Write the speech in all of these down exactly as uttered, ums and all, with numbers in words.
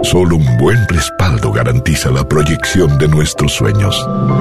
Solo un buen respaldo garantiza la proyección de nuestros sueños.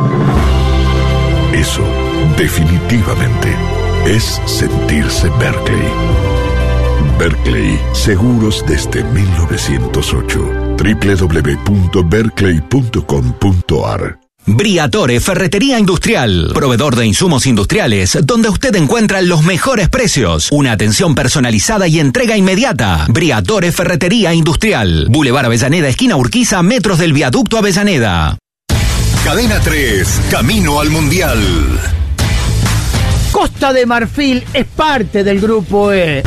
Eso, definitivamente, es sentirse Berkeley. Berkeley, seguros desde mil novecientos ocho. doble u doble u doble u punto berkeley punto com punto a r. Briatore Ferretería Industrial, proveedor de insumos industriales, donde usted encuentra los mejores precios, una atención personalizada y entrega inmediata. Briatore Ferretería Industrial, Boulevard Avellaneda, esquina Urquiza, metros del viaducto Avellaneda. Cadena tres, camino al Mundial. Costa de Marfil es parte del Grupo E.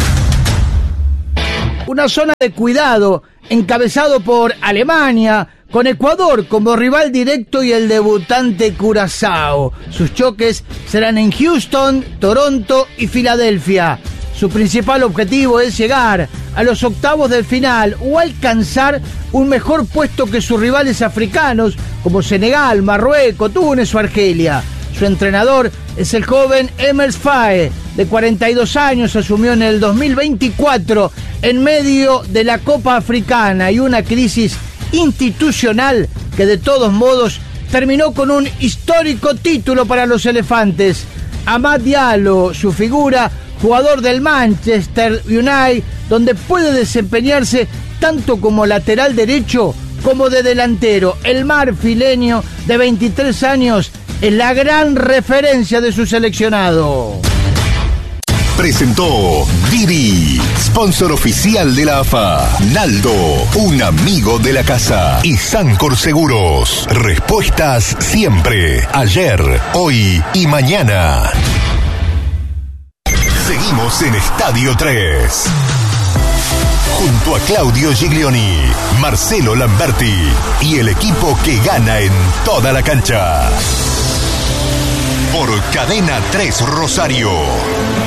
Una zona de cuidado encabezado por Alemania, con Ecuador como rival directo y el debutante Curazao. Sus choques serán en Houston, Toronto y Filadelfia. Su principal objetivo es llegar a los octavos del final o alcanzar un mejor puesto que sus rivales africanos como Senegal, Marruecos, Túnez o Argelia. Su entrenador es el joven Emers Faé, de cuarenta y dos años, asumió en el dos mil veinticuatro en medio de la Copa Africana y una crisis institucional que de todos modos terminó con un histórico título para los elefantes. Amad Diallo, su figura, jugador del Manchester United, donde puede desempeñarse tanto como lateral derecho como de delantero. El marfileño de veintitrés años es la gran referencia de su seleccionado. Presentó Didi, sponsor oficial de la A F A. Naldo, un amigo de la casa. Y Sancor Seguros, respuestas siempre, ayer, hoy y mañana. Seguimos en Estadio tres. Junto a Claudio Giglioni, Marcelo Lamberti y el equipo que gana en toda la cancha. Por Cadena tres Rosario.